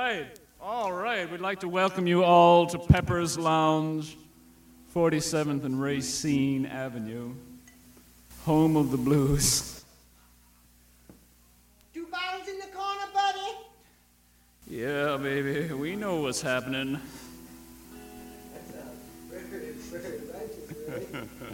All right. We'd like to welcome you all to Pepper's Lounge, 47th and Racine Avenue, home of the blues. 2 bottles in the corner, buddy. Yeah, baby, we know what's happening. That's very righteous, right?